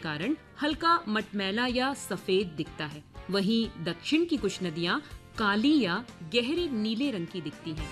कारण हल्का मटमैला या सफेद दिखता है। वहीं दक्षिण की कुछ नदियां काली या गहरे नीले रंग की दिखती हैं।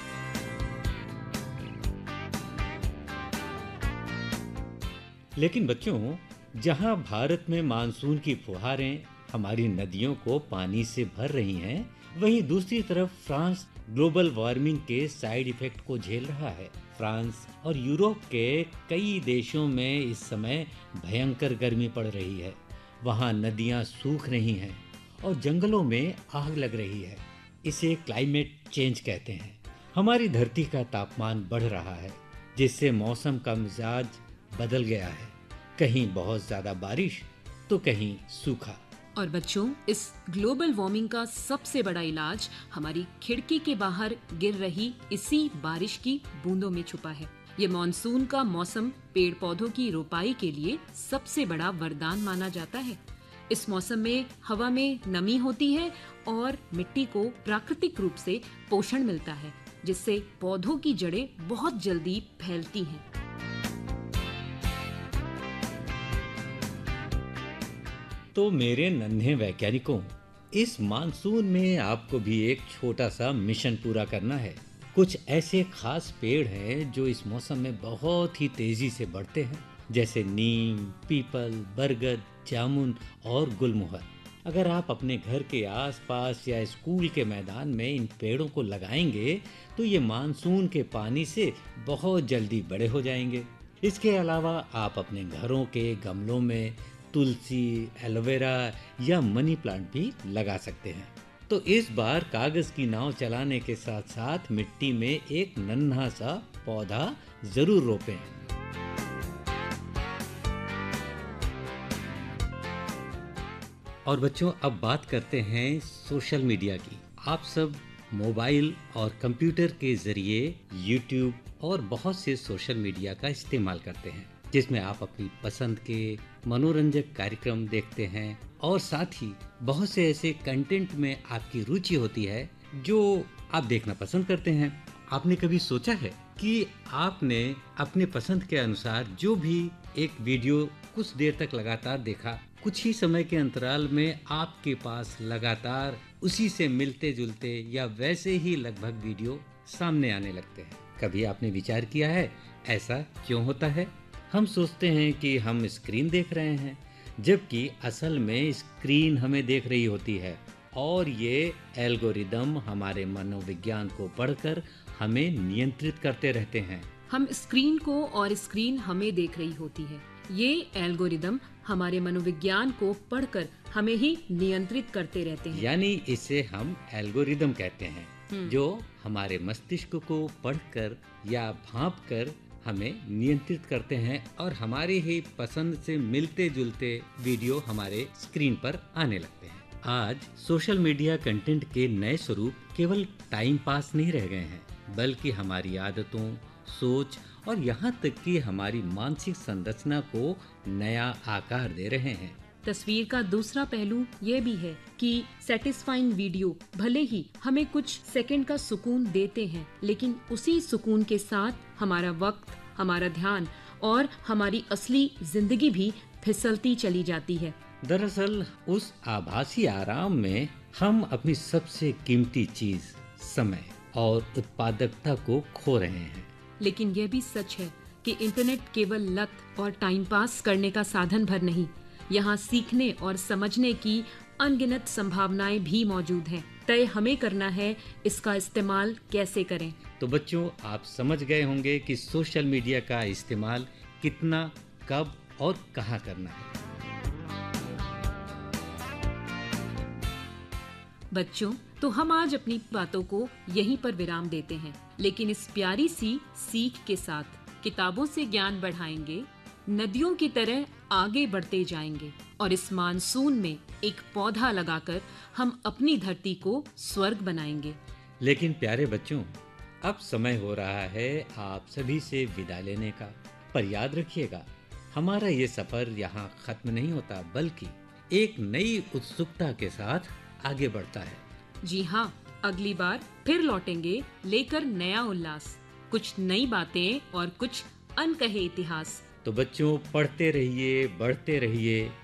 लेकिन बच्चों, जहां भारत में मानसून की फुहारें हमारी नदियों को पानी से भर रही हैं, वहीं दूसरी तरफ फ्रांस ग्लोबल वार्मिंग के साइड इफेक्ट को झेल रहा है। फ्रांस और यूरोप के कई देशों में इस समय भयंकर गर्मी पड़ रही है। वहां नदियां सूख रही हैं और जंगलों में आग लग रही है। इसे क्लाइमेट चेंज कहते हैं। हमारी धरती का तापमान बढ़ रहा है, जिससे मौसम का मिजाज बदल गया है। कहीं बहुत ज्यादा बारिश तो कहीं सूखा। और बच्चों, इस ग्लोबल वार्मिंग का सबसे बड़ा इलाज हमारी खिड़की के बाहर गिर रही इसी बारिश की बूंदों में छुपा है। ये मॉनसून का मौसम पेड़ पौधों की रोपाई के लिए सबसे बड़ा वरदान माना जाता है। इस मौसम में हवा में नमी होती है और मिट्टी को प्राकृतिक रूप से पोषण मिलता है, जिससे पौधों की जड़ें बहुत जल्दी फैलती हैं। तो मेरे नन्हे वैज्ञानिकों, इस मानसून में आपको भी एक छोटा सा मिशन पूरा करना है। कुछ ऐसे खास पेड़ हैं जो इस मौसम में बहुत ही तेजी से बढ़ते हैं, जैसे नीम, पीपल, बरगद, जामुन और गुलमोहर। अगर आप अपने घर के आसपास या स्कूल के मैदान में इन पेड़ों को लगाएंगे तो ये मानसून के पानी से बहुत जल्दी बड़े हो जाएंगे। इसके अलावा आप अपने घरों के गमलों में तुलसी, एलोवेरा या मनी प्लांट भी लगा सकते हैं। तो इस बार कागज की नाव चलाने के साथ साथ मिट्टी में एक नन्हा सा पौधा जरूर रोपें। और बच्चों, अब बात करते हैं सोशल मीडिया की। आप सब मोबाइल और कंप्यूटर के जरिए यूट्यूब और बहुत से सोशल मीडिया का इस्तेमाल करते हैं, जिसमें आप अपनी पसंद के मनोरंजक कार्यक्रम देखते हैं और साथ ही बहुत से ऐसे कंटेंट में आपकी रुचि होती है जो आप देखना पसंद करते हैं। आपने कभी सोचा है कि आपने अपने पसंद के अनुसार जो भी एक वीडियो कुछ देर तक लगातार देखा, कुछ ही समय के अंतराल में आपके पास लगातार उसी से मिलते जुलते या वैसे ही लगभग वीडियो सामने आने लगते हैं। कभी आपने विचार किया है ऐसा क्यों होता है? हम सोचते हैं कि हम स्क्रीन देख रहे हैं, जबकि असल में स्क्रीन हमें देख रही होती है और ये एल्गोरिदम हमारे मनोविज्ञान को पढ़कर हमें नियंत्रित करते रहते हैं। हम स्क्रीन को और स्क्रीन हमें देख रही होती है। ये एल्गोरिदम हमारे मनोविज्ञान को पढ़कर हमें ही नियंत्रित करते रहते हैं। यानी इसे हम एल्गोरिदम कहते हैं, जो हमारे मस्तिष्क को पढ़कर या भांपकर हमें नियंत्रित करते हैं और हमारी ही पसंद से मिलते जुलते वीडियो हमारे स्क्रीन पर आने लगते हैं। आज सोशल मीडिया कंटेंट के नए स्वरूप केवल टाइम पास नहीं रह गए हैं, बल्कि हमारी आदतों, सोच और यहाँ तक कि हमारी मानसिक संरचना को नया आकार दे रहे हैं। तस्वीर का दूसरा पहलू ये भी है कि सेटिस्फाइंग वीडियो भले ही हमें कुछ सेकंड का सुकून देते हैं, लेकिन उसी सुकून के साथ हमारा वक्त, हमारा ध्यान और हमारी असली जिंदगी भी फिसलती चली जाती है। दरअसल उस आभासी आराम में हम अपनी सबसे कीमती चीज, समय और उत्पादकता को खो रहे हैं। लेकिन यह भी सच है कि इंटरनेट केवल लत और टाइम पास करने का साधन भर नहीं, यहाँ सीखने और समझने की अनगिनत संभावनाएं भी मौजूद हैं। तय हमें करना है इसका इस्तेमाल कैसे करें। तो बच्चों, आप समझ गए होंगे कि सोशल मीडिया का इस्तेमाल कितना, कब और कहाँ करना है। बच्चों, तो हम आज अपनी बातों को यहीं पर विराम देते हैं, लेकिन इस प्यारी सी सीख के साथ किताबों से ज्ञान बढ़ाएंगे, नदियों की तरह आगे बढ़ते जाएंगे और इस मानसून में एक पौधा लगाकर हम अपनी धरती को स्वर्ग बनाएंगे। लेकिन प्यारे बच्चों, अब समय हो रहा है आप सभी से विदा लेने का। पर याद रखिएगा, हमारा ये सफर यहाँ खत्म नहीं होता, बल्कि एक नई उत्सुकता के साथ आगे बढ़ता है। जी हाँ, अगली बार फिर लौटेंगे लेकर नया उल्लास, कुछ नई बातें और कुछ अनकहे इतिहास। तो बच्चों, पढ़ते रहिए, बढ़ते रहिए